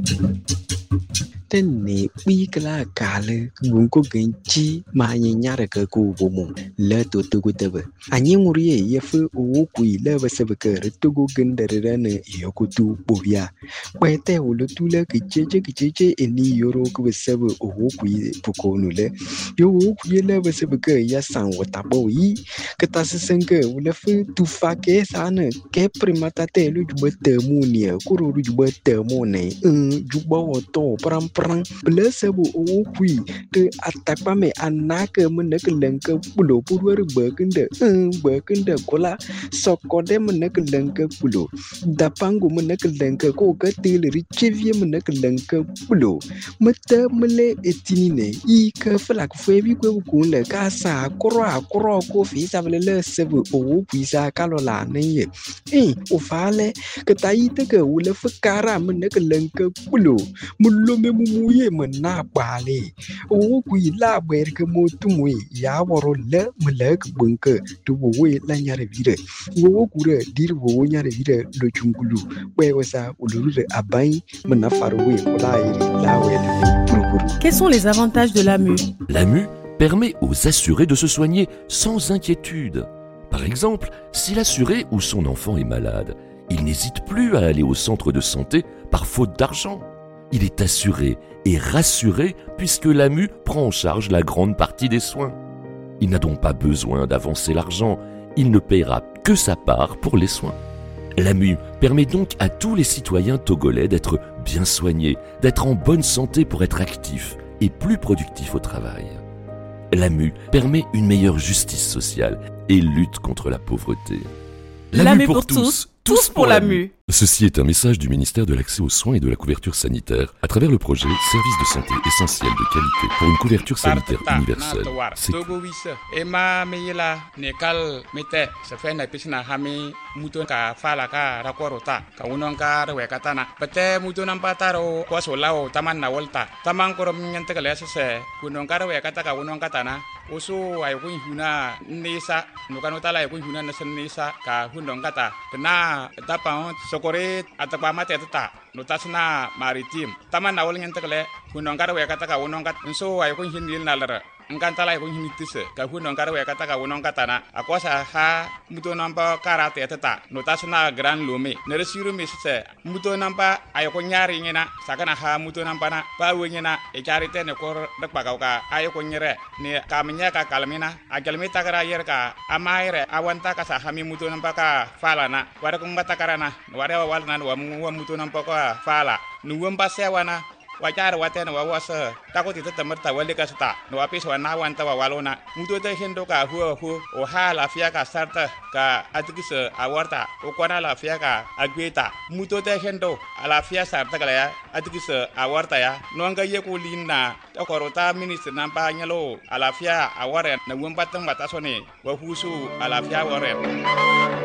Tene bikla kale gunko genchi ma nyanyara ka ku bomo le to tugu tebe anyi ngurie yefu o ku ile basebe ka retugo gendere ne yokutu bobia kwete ulutule kicheche eni yoro ku basebe o ku pukonu le yo ku ile basebe ka ya san watabo yi katasenke ulefu tufake sana ke primata te lu jubete munia kuro jubete mone jubo to pram blessable o kui te atakpame anake meneke lenke pulo purwer bekende kola sokode meneke lenke pulo dapangu meneke lenke ko gatil richevie meneke lenke pulo mete mele etinine I ke flak febi ko kunle kasa kro ko fi savele sebe o kui sa kalola neye o fale ke taite ke ule fkara meneke lenke pulo mulo muye mena bale o kui la berke motumwe ya woro le melek bunke tuwe la nyare vire wo kure dir wo nyare vire lo chungulu we wasa ulure abai mena farwe wala la we. Quels sont les avantages de l'AMU? L'AMU permet aux assurés de se soigner sans inquiétude. Par exemple, si l'assuré ou son enfant est malade, il n'hésite plus à aller au centre de santé par faute d'argent. Il est assuré et rassuré puisque l'AMU prend en charge la grande partie des soins. Il n'a donc pas besoin d'avancer l'argent, il ne paiera que sa part pour les soins. L'AMU permet donc à tous les citoyens togolais d'être bien soignés, d'être en bonne santé pour être actifs et plus productifs au travail. L'AMU permet une meilleure justice sociale et lutte contre la pauvreté. L'AMU pour tous, tous pour l'AMU. Ceci est un message du ministère de l'Accès aux soins et de la couverture sanitaire à travers le projet Service de santé essentiel de qualité pour une couverture sanitaire universelle. C'est... Oso ay ko huna nisa no kanota la ko huna nisa ka hundong kata kena tapa sokore atapa mate tata no tasna maritim taman nawol ngente kale hundong kara we kata ka wonong kat so ay ko hinil nalara ngkanta la ko hinitise ka hundong kara we kata ka wonong kata na akosa ha muto namba karate tata no tasna gran lome ne resiru misse muto namba ay ko nyari ngena sakana ha muto namba na ba wenyena e charite ne kor dak bagauka ay ko nyere ne nya ka kalmina agalmi takara yerka amaire awanta ka sa hami mutu nampaka fala na wara ko mbata karana wara wal nan wa mutu nampaka fala nuwam pasewana wajar watena wa wasa takoti tamarta wale ka sta no apis wana wanta wa walona mutu te hendo ka hu o hala fia ka sarta ka atikisa awarta o kwana la fia ka agweta mutu te hendo ala fia sarta kala ya atikisa awarta ya no nga ye ko linna to korota minister nampa nyalo ala fia aware na wumpa tang batasone wa husu ala fia aware